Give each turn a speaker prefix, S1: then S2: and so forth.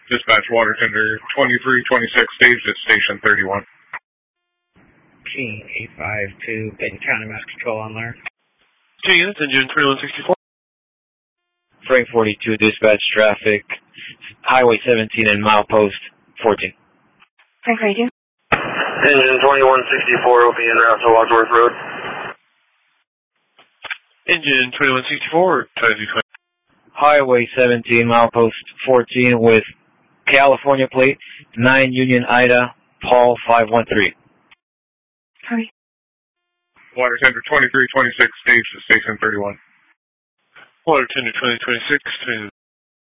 S1: Dispatch water tender 2326 staged at station 31.
S2: Gene 852, Benton County Mass Control on there.
S3: Gene, it's engine 2164.
S4: Frame 42, dispatch traffic, Highway 17 and milepost 14.
S5: Frame 42.
S6: Engine 2164 will be en route to Wadsworth Road.
S3: Engine 2164, 2220.
S4: Highway 17, milepost 14 with California plate 9 Union Ida, Paul 513.
S5: Hurry.
S1: Water tender 2326 staged at station 31.
S3: Water tender 2026,